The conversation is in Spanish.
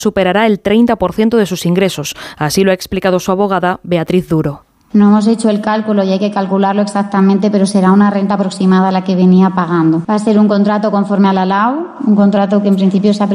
superará el 30% de sus ingresos. Así lo ha explicado su abogada, Beatriz Duro. No hemos hecho el cálculo y hay que calcularlo exactamente, pero será una renta aproximada a la que venía pagando. Va a ser un contrato conforme a la LAU, un contrato que en principio se ha